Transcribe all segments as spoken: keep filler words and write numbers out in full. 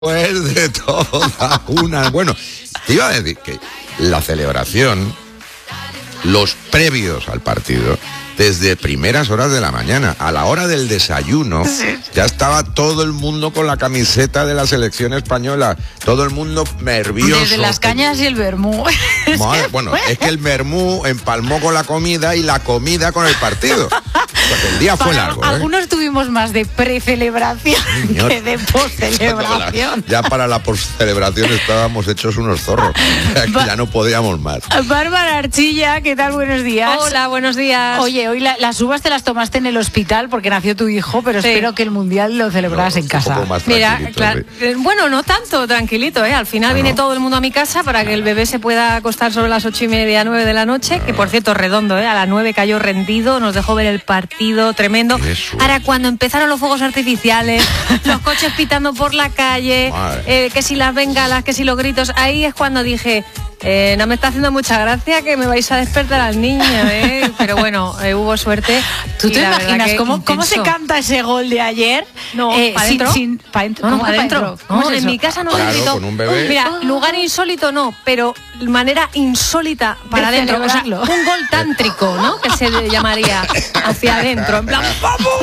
Pues de toda una... Bueno, te iba a decir que la celebración, los previos al partido, desde primeras horas de la mañana, a la hora del desayuno, sí. Ya estaba todo el mundo con la camiseta de la selección española, todo el mundo nervioso. Desde las cañas y el vermú. Madre, bueno, es que el vermú empalmó con la comida y la comida con el partido. Porque el día fue Para, largo. ¿eh? Algunos tuvimos más de precelebración que de postcelebración. Ya para la postcelebración estábamos hechos unos zorros. Ya, ya no podíamos más. Bárbara Archilla, ¿qué tal? Buenos días. Hola, buenos días. Oye, hoy la, las uvas te las tomaste en el hospital porque nació tu hijo, pero sí. Espero que el Mundial lo celebraras no, en casa. Un poco más Mira, claro, sí. Bueno, no tanto tranquilito, ¿eh? Al final ¿no? viene todo el mundo a mi casa para que el bebé se pueda acostar sobre las ocho y media, nueve de la noche, no. que por cierto, redondo, ¿eh? A las nueve cayó rendido, nos dejó ver el partido, tremendo. Eso. Ahora, cuando empezaron los fuegos artificiales, los coches pitando por la calle, eh, que si las bengalas, que si los gritos, ahí es cuando dije... Eh, no me está haciendo mucha gracia que me vais a despertar al niño, ¿eh? Pero bueno, eh, hubo suerte. ¿Tú te imaginas cómo, cómo se canta ese gol de ayer? No, eh, ¿para adentro? Sin, sin, pa dentro, no, no, para adentro. No, en mi casa no claro, gritó. Con un bebé. Mira, lugar insólito no, pero manera insólita para adentro. O sea, un gol tántrico, ¿no? Que se llamaría hacia adentro, en plan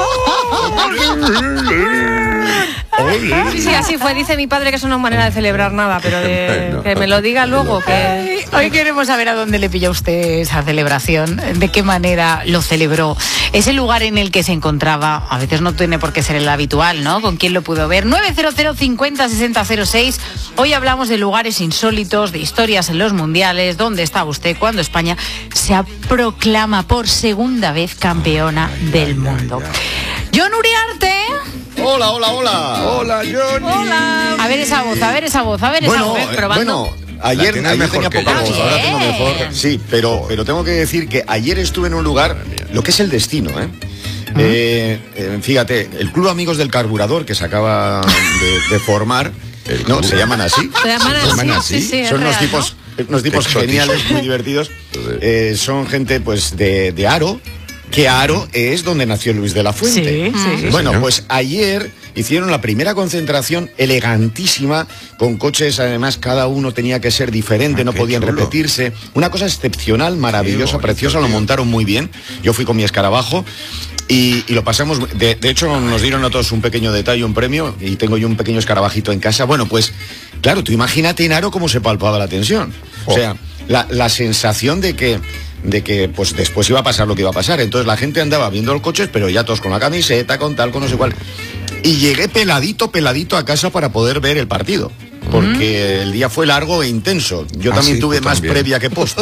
Sí, sí, así fue. Dice mi padre que eso no es manera de celebrar nada, pero de, no, que me lo diga luego. Que... Hoy queremos saber a dónde le pilló usted esa celebración, de qué manera lo celebró. Ese lugar en el que se encontraba, a veces no tiene por qué ser el habitual, ¿no? ¿Con quién lo pudo ver? nueve cero cero cincuenta sesenta cero seis. Hoy hablamos de lugares insólitos, de historias en los mundiales. ¿Dónde estaba usted cuando España se proclama por segunda vez campeona del mundo? John Uriarte. Hola, hola, hola. Hola, John. Hola. A ver esa voz, a ver esa voz, a ver bueno, esa voz. Probando. Bueno, ayer, ayer tenía poca voz, ahora tengo mejor. Sí, pero, pero tengo que decir que ayer estuve en un lugar, lo que es el destino, ¿eh? Uh-huh. eh, eh fíjate, el Club Amigos del Carburador, que se acaba de, de formar, no, se llaman así. Se llaman así, se llaman así. Sí, sí, son unos real, tipos, ¿no? unos tipos geniales, muy divertidos. Eh, son gente, pues, de, de Aro. Que Aro es donde nació Luis de la Fuente. Sí, sí, sí, bueno, señor. Pues ayer hicieron la primera concentración elegantísima, con coches, además cada uno tenía que ser diferente, ah, no podían chulo. repetirse. Una cosa excepcional, maravillosa, bonito, preciosa, tío. Lo montaron muy bien. Yo fui con mi escarabajo y, y lo pasamos. De, de hecho, nos dieron a todos un pequeño detalle, un premio, y tengo yo un pequeño escarabajito en casa. Bueno, pues, claro, tú imagínate en Aro cómo se palpaba la tensión. Oh. O sea, la, la sensación de que de que pues después iba a pasar lo que iba a pasar. Entonces la gente andaba viendo los coches, pero ya todos con la camiseta, con tal, con no sé cuál. Y llegué peladito, peladito a casa para poder ver el partido. Porque mm. el día fue largo e intenso. Yo ah, también sí, tuve más también. previa que post.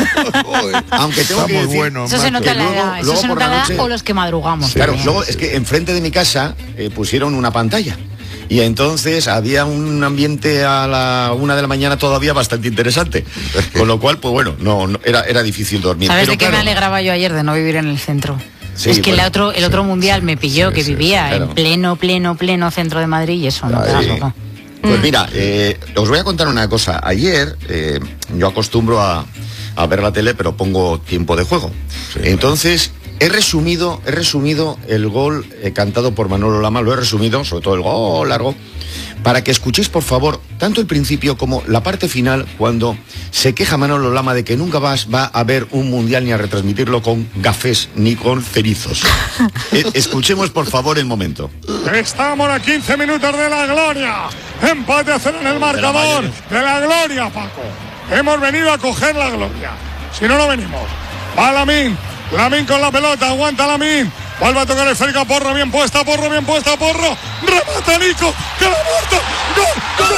Aunque tengo que decir, bueno, eso se nota la edad, eso se nota la edad o los que madrugamos. Sí, claro, sí, luego sí. es que enfrente de mi casa eh, pusieron una pantalla. Y entonces había un ambiente a la una de la mañana todavía bastante interesante. Con lo cual, pues bueno, no, no era, era difícil dormir. ¿Sabes Pero, de qué claro, me alegraba yo ayer de no vivir en el centro? Sí, es que bueno, el otro, el otro sí, mundial sí, me pilló, sí, que sí, vivía claro. en pleno, pleno, pleno centro de Madrid y eso no te das loco. Pues mira, eh, os voy a contar una cosa. Ayer eh, yo acostumbro a, a ver la tele, pero pongo tiempo de juego. Sí, Entonces... He resumido, he resumido el gol eh, cantado por Manolo Lama, lo he resumido, sobre todo el gol largo, para que escuchéis, por favor, tanto el principio como la parte final, cuando se queja Manolo Lama de que nunca vas, va a haber un mundial ni a retransmitirlo con gafés ni con cerizos. eh, escuchemos, por favor, el momento. Estamos a quince minutos de la gloria. Empate a cero en el marcador de la gloria, Paco. Hemos venido a coger la gloria. Si no, no venimos. Va Lamín. Lamín con la pelota, aguanta Lamín. Vuelve a tocar el esférica, Porro bien puesta, Porro bien puesta, Porro. Remata Nico, que la muerta. ¡Gol! ¡Gol!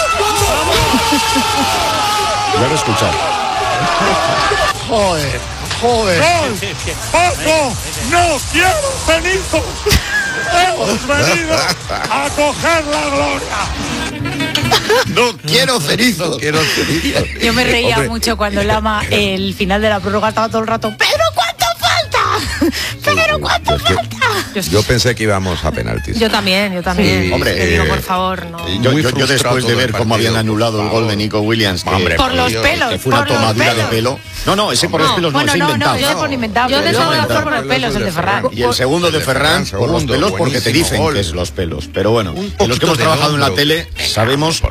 ¡Gol! Voy a escuchar. Joder, joder. ¡Gol! ¡Paco! ¡No quiero cenizos! ¡Hemos venido a coger la gloria! No quiero cerizos. No quiero cerizos. Yo me reía Hombre. mucho cuando Lama, el final de la prórroga, estaba todo el rato, ¡pero cuánto falta! cero, ¿cuánto Yo, falta? yo, yo pensé que íbamos a penaltis. Yo también, yo también. Sí, hombre, Te digo, eh, por favor, no. Yo, Muy yo- yo frustrado después de todo ver el cómo habían partido, anulado por el gol de favor. Nico Williams, que, Hombre, Por los Dios, pelos. que fue una por los tomadura de pelos. pelo. No, no, ese por los No, pelos no, Bueno, es no, inventado. no, yo por inventado. Yo de Yo eso por no los por por pelos, el de Ferran. Y el segundo El de de Ferran Ferran, por los segundo, pelos porque te buenísimo dicen gol. que es los pelos. Pero bueno, Un y los que poquito hemos de trabajado en la hombro. tele sabemos